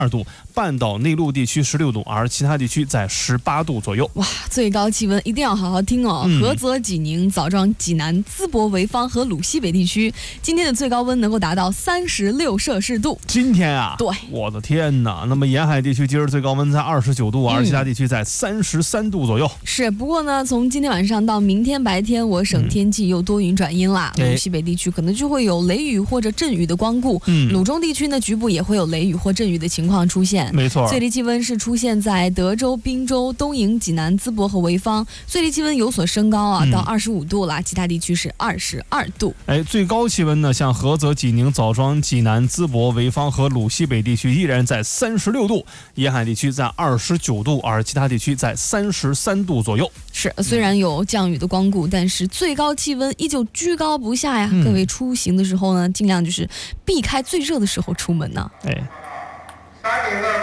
度，半岛内陆地区16度，而其他地区在18度左右。 哇，最高气温一定要好好听哦！菏泽、济宁、枣庄、济南、淄博、潍坊和鲁西北地区，今天的最高温能够达到36摄氏度。 今天啊， 对， 我的天哪！那么沿海地区今儿最高温在29度，而其他地区在33度左右。 是，不过呢，从今天晚上到明天白天，我省天气又多云转阴啦。鲁西北地区可能就会有雷雨或者阵雨的光顾。鲁中地区呢，局部也会有雷雨或阵雨的情况出现。 没错， 最低气温是出现在德州、滨州、东营、济南、淄博和潍坊，最低气温有所升高啊，到25度啦，其他地区是22度。 最高气温呢，像菏泽、济宁、枣庄、济南、淄博、潍坊和鲁西北地区依然在36度，沿海地区在29度，而其他地区在33度左右。 是，虽然有降雨的光顾，但是最高气温依旧居高不下呀。各位出行的时候呢，尽量就是避开最热的时候出门呢。 3、2、1。